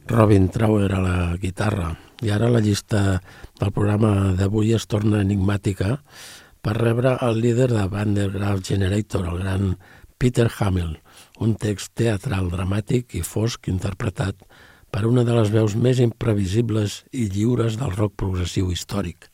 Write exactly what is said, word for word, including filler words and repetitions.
Robin Trower a la guitarra. I ara la llista del programa d'avui es torna enigmàtica per rebre el líder de Vandergraaf Generator, el gran Peter Hammill, un text teatral dramàtic i fosc interpretat per una de les veus més imprevisibles i lliures del rock progressiu històric,